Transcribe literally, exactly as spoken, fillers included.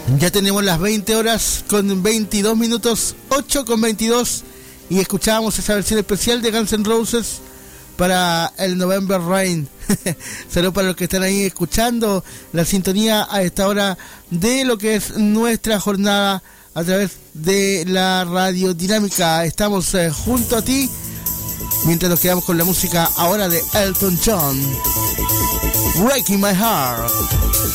Ya tenemos las veinte horas con veintidós minutos, ocho con veintidós, y escuchábamos esa versión especial de Guns N' Roses para el November Rain. Saludos para los que están ahí escuchando la sintonía a esta hora de lo que es nuestra jornada a través de la radio dinámica. Estamos eh, junto a ti mientras nos quedamos con la música ahora de Elton John, Breaking My Heart.